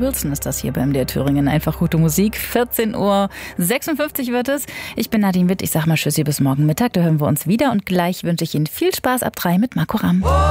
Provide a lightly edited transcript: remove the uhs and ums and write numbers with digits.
Wilson ist das hier beim MDR Thüringen. Einfach gute Musik. 14:56 Uhr wird es. Ich bin Nadine Witt. Ich sag mal Tschüssi bis morgen Mittag. Da hören wir uns wieder und gleich wünsche ich Ihnen viel Spaß ab 3 mit Marco Ramm.